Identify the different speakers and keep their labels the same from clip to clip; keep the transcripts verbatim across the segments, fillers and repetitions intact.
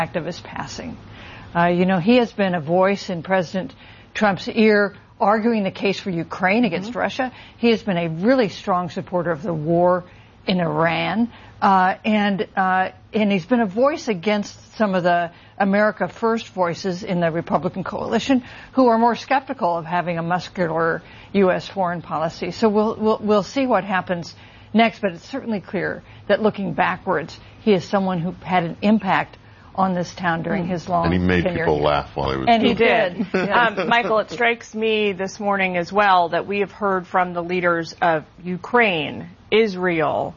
Speaker 1: of his passing. Uh, you know, he has been a voice in President Trump's ear, arguing the case for Ukraine against mm-hmm. Russia. He has been a really strong supporter of the war in Iran, uh, and uh, and he's been a voice against some of the America First voices in the Republican coalition who are more skeptical of having a muscular U S foreign policy. So we'll we'll, we'll see what happens next, but it's certainly clear that looking backwards, he is someone who had an impact on this town during his long
Speaker 2: tenure. And he made
Speaker 1: tenure
Speaker 2: people
Speaker 1: here.
Speaker 2: laugh while he was
Speaker 3: And
Speaker 2: doing
Speaker 3: he did.
Speaker 2: it.
Speaker 3: um, Michael, it strikes me this morning as well that we have heard from the leaders of Ukraine, Israel,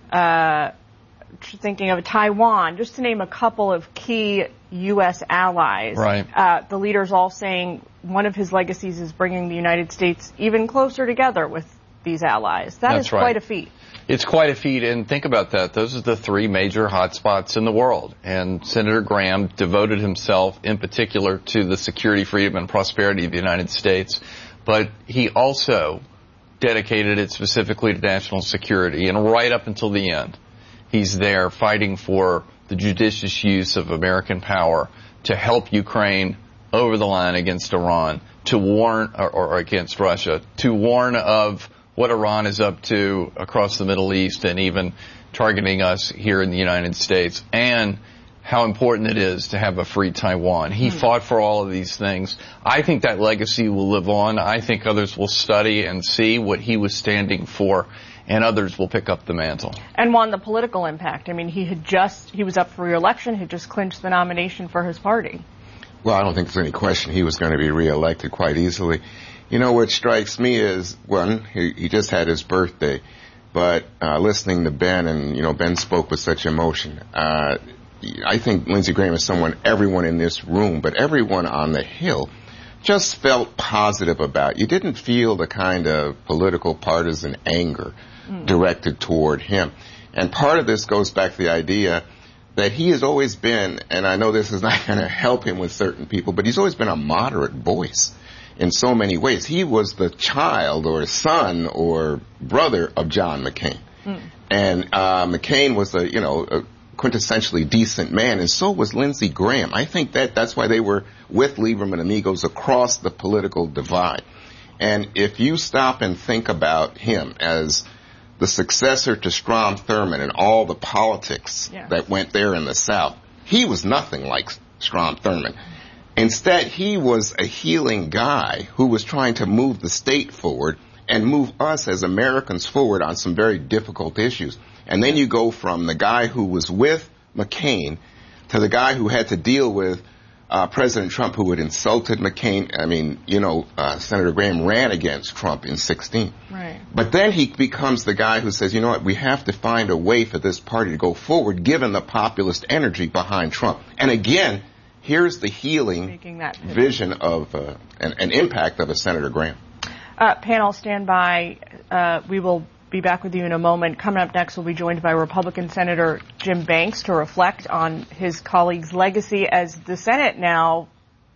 Speaker 3: uh, thinking of Taiwan, just to name a couple of key U S allies.
Speaker 4: Right.
Speaker 3: Uh, the leaders all saying one of his legacies is bringing the United States even closer together with these allies. That
Speaker 4: That's
Speaker 3: is
Speaker 4: right.
Speaker 3: quite a feat.
Speaker 4: It's quite a feat, and think about that. Those are the three major hotspots in the world, and Senator Graham devoted himself in particular to the security, freedom, and prosperity of the United States, but he also dedicated it specifically to national security, and right up until the end, he's there fighting for the judicious use of American power to help Ukraine over the line against Iran, to warn, or, or against Russia, to warn of what Iran is up to across the Middle East and even targeting us here in the United States, and how important it is to have a free Taiwan. He mm-hmm. fought for all of these things. I think that legacy will live on. I think others will study and see what he was standing for, and others will pick up the mantle.
Speaker 3: And won the political impact. I mean, he had just, he was up for re-election, he just clinched the nomination for his party.
Speaker 5: Well, I don't think there's any question he was going to be re-elected quite easily. You know, what strikes me is, one, he, he just had his birthday, but uh, listening to Ben, and, you know, Ben spoke with such emotion. Uh, I think Lindsey Graham is someone everyone in this room, but everyone on the Hill, just felt positive about. You didn't feel the kind of political partisan anger mm. directed toward him. And part of this goes back to the idea that he has always been, and I know this is not going to help him with certain people, but he's always been a moderate voice in so many ways. He was the child or son or brother of John McCain. Mm. And uh, McCain was a, you know, a quintessentially decent man, and so was Lindsey Graham. I think that that's why they were with Lieberman amigos across the political divide. And if you stop and think about him as the successor to Strom Thurmond and all the politics yeah. that went there in the South, he was nothing like Strom Thurmond. Instead, he was a healing guy who was trying to move the state forward and move us as Americans forward on some very difficult issues. And then you go from the guy who was with McCain to the guy who had to deal with uh, President Trump, who had insulted McCain. I mean, you know, uh, Senator Graham ran against Trump in sixteen.
Speaker 3: Right.
Speaker 5: But then he becomes the guy who says, you know what, we have to find a way for this party to go forward, given the populist energy behind Trump. And again, here's the healing vision of uh, an, an impact of a Senator Graham.
Speaker 3: Uh, panel, stand by. Uh, we will be back with you in a moment. Coming up next, we'll be joined by Republican Senator Jim Banks to reflect on his colleague's legacy as the Senate now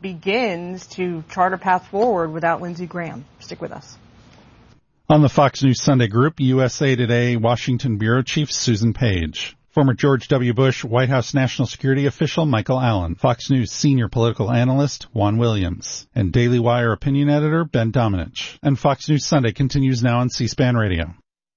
Speaker 3: begins to chart a path forward without Lindsey Graham. Stick with us.
Speaker 6: On the Fox News Sunday Group, U S A Today Washington Bureau Chief Susan Page. Former George W. Bush White House National Security Official Michael Allen, Fox News Senior Political Analyst Juan Williams, and Daily Wire Opinion Editor Ben Domenech. And Fox News Sunday continues now on C-SPAN Radio.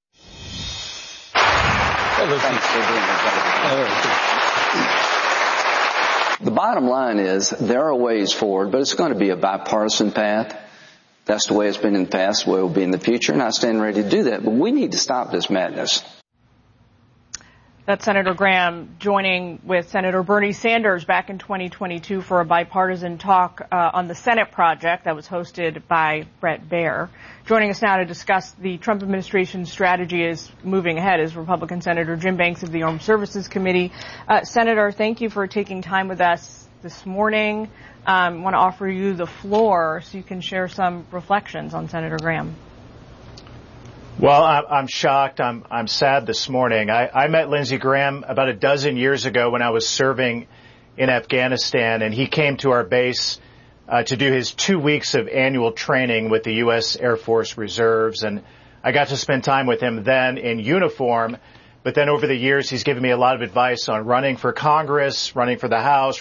Speaker 7: The bottom line is there are ways forward, but it's going to be a bipartisan path. That's the way it's been in the past, the way it will be in the future, and I stand ready to do that. But we need to stop this madness.
Speaker 3: That's Senator Graham joining with Senator Bernie Sanders back in twenty twenty-two for a bipartisan talk uh, on the Senate project that was hosted by Bret Baier. Joining us now to discuss the Trump administration's strategy is moving ahead is Republican Senator Jim Banks of the Armed Services Committee. Uh, Senator, thank you for taking time with us this morning. I um, want to offer you the floor so you can share some reflections on Senator Graham.
Speaker 8: Well, I'm shocked. I'm I'm sad this morning. I, I met Lindsey Graham about a dozen years ago when I was serving in Afghanistan, and he came to our base uh, to do his two weeks of annual training with the U S Air Force Reserves. And I got to spend time with him then in uniform. But then over the years, he's given me a lot of advice on running for Congress, running for the House,